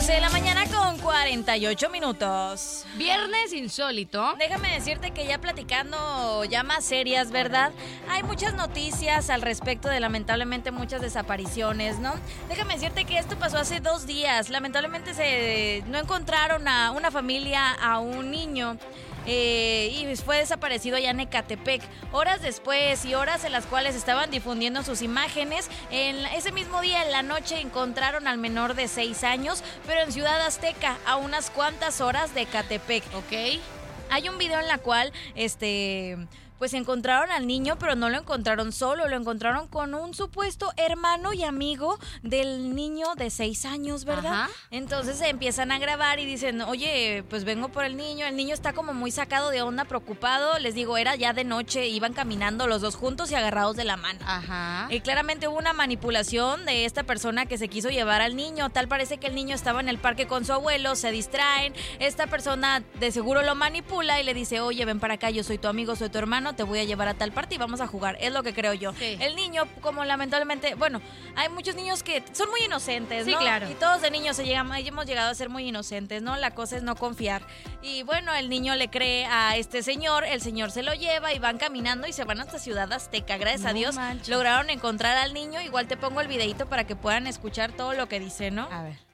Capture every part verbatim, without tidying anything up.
once de la mañana con cuarenta y ocho minutos. Viernes insólito. Déjame decirte que ya platicando ya más serias, ¿verdad? Hay muchas noticias al respecto de lamentablemente muchas desapariciones, ¿no? Déjame decirte que esto pasó hace dos días. Lamentablemente se no encontraron a una familia, a un niño. Eh, y fue desaparecido allá en Ecatepec. Horas después y horas en las cuales estaban difundiendo sus imágenes, en ese mismo día en la noche encontraron al menor de seis años, pero en Ciudad Azteca, a unas cuantas horas de Ecatepec. Ok. Hay un video en la cual este pues encontraron al niño, pero no lo encontraron solo, lo encontraron con un supuesto hermano y amigo del niño de seis años, ¿verdad? Ajá. Entonces se empiezan a grabar y dicen, oye, pues vengo por el niño, el niño está como muy sacado de onda, preocupado, les digo, era ya de noche, iban caminando los dos juntos y agarrados de la mano. Ajá. Y claramente hubo una manipulación de esta persona que se quiso llevar al niño, tal parece que el niño estaba en el parque con su abuelo, se distraen, esta persona de seguro lo manipula y le dice, oye, ven para acá, yo soy tu amigo, soy tu hermano, te voy a llevar a tal parte y vamos a jugar, es lo que creo yo. Sí. El niño, como lamentablemente, bueno, hay muchos niños que son muy inocentes, ¿no? Sí, claro. Y todos de niños se llegan, hemos llegado a ser muy inocentes, ¿no? La cosa es no confiar. Y bueno, el niño le cree a este señor, el señor se lo lleva y van caminando y se van hasta Ciudad Azteca. Gracias No a Dios manches. lograron encontrar al niño. Igual te pongo el videito para que puedan escuchar todo lo que dice, ¿no? A ver.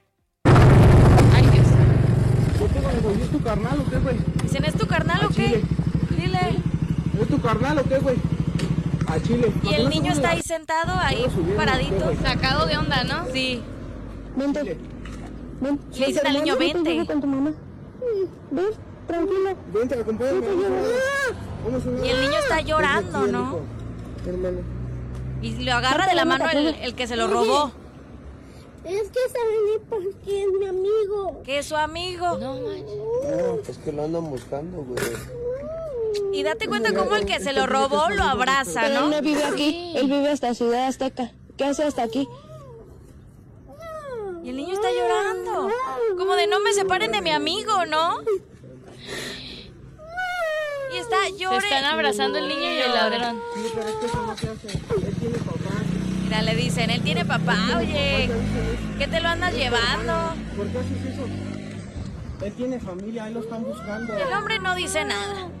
Ay, Dios. ¿Qué tengo, güey? ¿Es tu carnal o qué, güey? Dicen, ¿es tu carnal o A qué? Chile. Dile. ¿Es tu carnal o qué, güey? A Chile. Y el niño está ahí sentado, ahí paradito. Sacado de onda, ¿no? Sí. Vente. Chile. Ven. Le dicen al niño, Yo te vente. llevo con tu mamá. Ven, tranquilo. Vente, acompáñame. Yo te llevo. Vamos a ver. Y el niño está llorando, Vente, ¿no? hijo, hermano. Y lo agarra de la mano el, el que se lo robó, Es que saben porque es mi amigo. que es su amigo. No manches. No, es que lo andan buscando, güey. Y date cuenta cómo el que se lo robó lo abraza, Pero él ¿no? no vive aquí. Él vive hasta Ciudad Azteca. ¿Qué hace hasta aquí? Y el niño está llorando. Como de no me separen de mi amigo, ¿no? Y está Se llorando. están abrazando el niño y el ladrón. Sí, pero es que eso no se hace. Él tiene papá. Mira, le dicen, él tiene papá, oye. ¿Qué te lo andas llevando? ¿Por qué haces eso? Él tiene familia, él lo están buscando. El hombre no dice nada.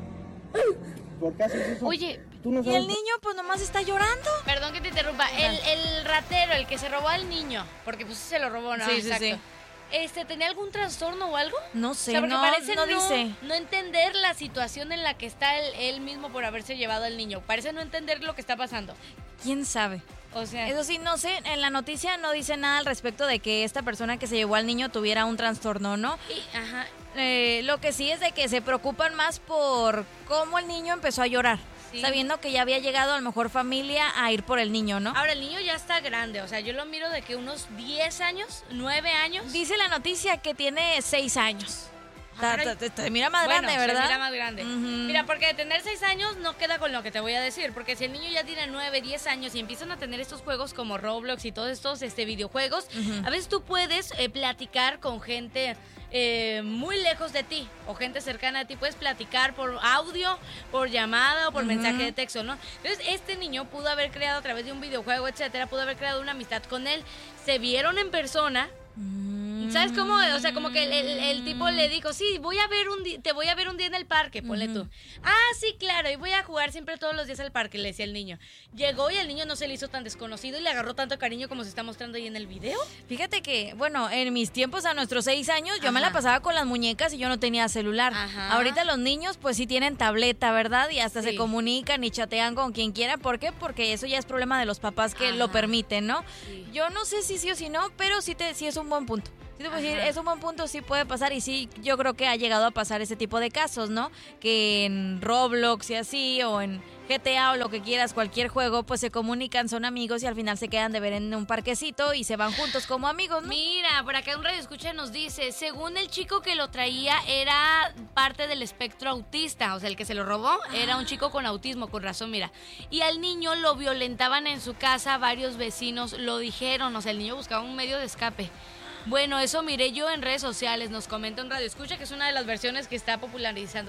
¿Por qué haces eso? Oye, Tú no Y sabes. el niño pues nomás está llorando. perdón que te interrumpa. El, el ratero, el que se robó al niño, porque pues se lo robó, ¿no? Sí, sí, Exacto. sí. Este, ¿tenía algún trastorno o algo? No O sé, sea, porque no, parece no no, dice. no entender la situación en la que está él, él mismo por haberse llevado al niño. Parece no entender lo que está pasando. ¿Quién sabe? O sea, Eso sí, no sé, en la noticia no dice nada al respecto de que esta persona que se llevó al niño tuviera un trastorno, ¿no? y- ajá. Eh, lo que sí es de que se preocupan más por cómo el niño empezó a llorar, Sí. sabiendo que ya había llegado a lo mejor familia a ir por el niño, ¿no? Ahora, el niño ya está grande, o sea, yo lo miro de que unos diez años, nueve años. Dice la noticia que tiene seis años. Ta- Caray. ta- ta- Te mira más Bueno, grande, se ¿verdad? mira más grande. Ujú. Mira, porque de tener seis años no queda con lo que te voy a decir, porque si el niño ya tiene nueve, diez años y empiezan a tener estos juegos como Roblox y todos estos este, videojuegos, Ujú. a veces tú puedes eh, platicar con gente eh, muy lejos de ti o gente cercana a ti, puedes platicar por audio, por llamada o por Ujú. mensaje de texto, ¿no? Entonces, este niño pudo haber creado a través de un videojuego, etcétera, pudo haber creado una amistad con él, se vieron en persona. Mm. ¿Sabes cómo? O sea, como que el, el- el tipo le dijo, sí, voy a ver un día, te voy a ver un día en el parque, ponle Ujú. tú. Ah, sí, claro, y voy a jugar siempre todos los días al parque, le decía el niño. Llegó y el niño no se le hizo tan desconocido y le agarró tanto cariño como se está mostrando ahí en el video. Fíjate que, bueno, en mis tiempos, a nuestros seis años, yo me la Ajá. pasaba con las muñecas y yo no tenía celular. Ajá. Ahorita los niños, pues sí tienen tableta, ¿verdad? Y hasta Sí. se comunican y chatean con quien quiera. ¿Por qué? Porque eso ya es problema de los papás que Ajá. lo permiten, ¿no? Sí. Yo no sé si sí o si no, pero sí, te, sí es un buen punto. Sí te puedo decir, Ajá. es un buen punto, sí puede pasar y sí, yo creo que ha llegado a pasar ese tipo de casos, ¿no? Que en Roblox y así, o en G T A o lo que quieras, cualquier juego, pues se comunican, son amigos y al final se quedan de ver en un parquecito y se van juntos como amigos, ¿no? Mira, por acá un radio escucha nos dice, según el chico que lo traía era parte del espectro autista, o sea, el que se lo robó era un chico con autismo, con razón, mira. Y al niño lo violentaban en su casa, varios vecinos lo dijeron, o sea, el niño buscaba un medio de escape. Bueno, eso miré yo en redes sociales, nos comenta un radio escucha que es una de las versiones que está popularizándose.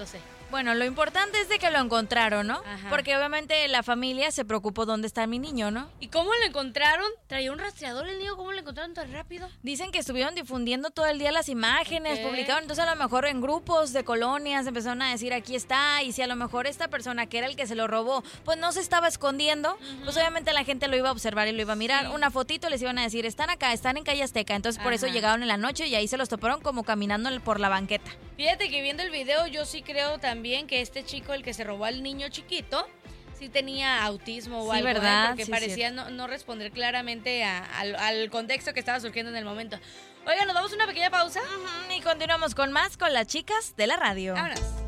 Bueno, lo importante es de que lo encontraron, ¿no? Ajá. Porque obviamente la familia se preocupó dónde está mi niño, ¿no? ¿Y cómo lo encontraron? ¿Traía un rastreador el niño? ¿Cómo lo encontraron tan rápido? Dicen que estuvieron difundiendo todo el día las imágenes, Ok. publicaron, entonces a lo mejor en grupos de colonias empezaron a decir aquí está, y si a lo mejor esta persona que era el que se lo robó, pues no se estaba escondiendo, uh-huh. pues obviamente la gente lo iba a observar y lo iba a mirar. Sí. Una fotito les iban a decir, están acá, están en Calle Azteca, entonces por Ajá. eso llegaron en la noche y ahí se los toparon como caminando por la banqueta. Fíjate que viendo el video yo sí creo también que este chico, el que se robó al niño chiquito, sí tenía autismo o sí, algo, ¿verdad? ¿eh? Porque sí, parecía no, no responder claramente a, al, al contexto que estaba surgiendo en el momento. Oigan, nos damos una pequeña pausa. Uh-huh, y continuamos con más con las chicas de la radio. Vámonos.